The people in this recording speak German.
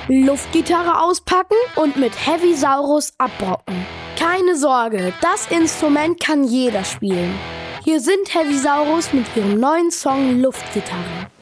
Luftgitarre auspacken und mit Heavisaurus abrocken. Keine Sorge, das Instrument kann jeder spielen. Hier sind Heavisaurus mit ihrem neuen Song Luftgitarre.